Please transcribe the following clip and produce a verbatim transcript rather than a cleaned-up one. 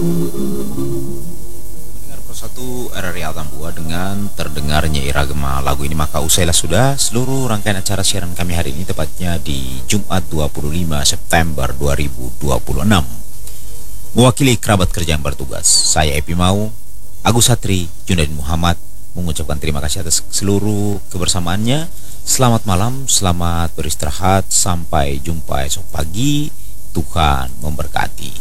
Mendengar persatu R R I Atambua dengan terdengarnya iragama lagu ini, maka usailah sudah seluruh rangkaian acara siaran kami hari ini, tepatnya di Jumat dua puluh lima September dua ribu dua puluh enam. Mewakili kerabat kerja yang bertugas, saya Epi Mau, Agus Satri, Jundain Muhammad mengucapkan terima kasih atas seluruh kebersamaannya. Selamat malam, selamat beristirahat, sampai jumpa esok pagi. Tuhan memberkati.